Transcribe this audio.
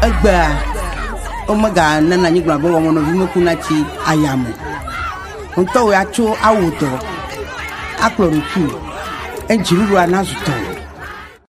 egba omega nana nyigba bo wono vimeku na chi ayamu onto we acho awuto akloruku enjiru anazuto